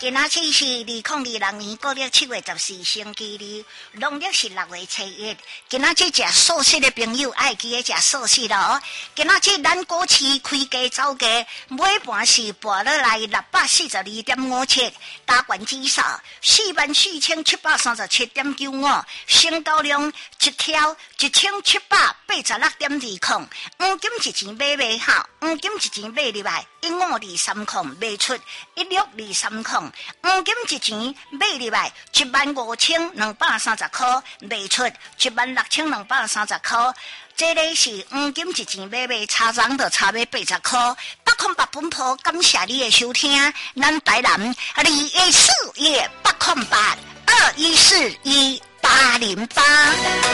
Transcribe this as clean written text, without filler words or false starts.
今仔日是2026年国历7月14星期日，农历是6月7日。今仔日食素食的朋友爱记得食素食咯。今仔日咱股市开价走价，尾盘是拔落来642.57，加权指数44737.95，成交量一条1786.20，黄金一钱买卖好，黄金一钱买入来15230卖出16230，黄金一钱买入来15230块卖出16230块。这个是黄金一钱买卖，差涨就差要80块。北控8本铺，感谢你的收听。咱台南214-808 2141-808。